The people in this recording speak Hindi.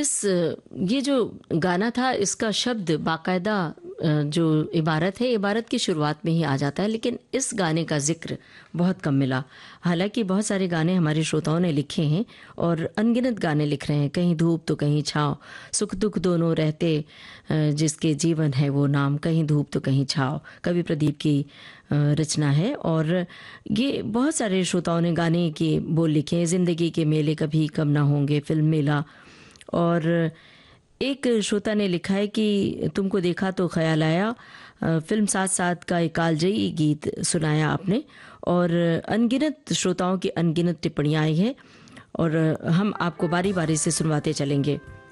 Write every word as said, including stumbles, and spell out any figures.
इस ये जो गाना था, इसका शब्द बाकायदा जो इबारत है, इबारत की शुरुआत में ही आ जाता है, लेकिन इस गाने का जिक्र बहुत कम मिला। हालांकि बहुत सारे गाने हमारे श्रोताओं ने लिखे हैं और अनगिनत गाने लिख रहे हैं, कहीं धूप तो कहीं छाँव, सुख दुख दोनों रहते जिसके जीवन है वो नाम, कहीं धूप तो कहीं छाँव, कवि प्रदीप की रचना है। और ये बहुत सारे श्रोताओं ने गाने के बोल लिखे हैं, ज़िंदगी के मेले कभी कम ना होंगे, फिल्म मेला। और एक श्रोता ने लिखा है कि तुमको देखा तो ख्याल आया, फिल्म साथ साथ का एक कालजयी गीत सुनाया आपने। और अनगिनत श्रोताओं की अनगिनत टिप्पणियाँ आई हैं और हम आपको बारी बारी से सुनवाते चलेंगे।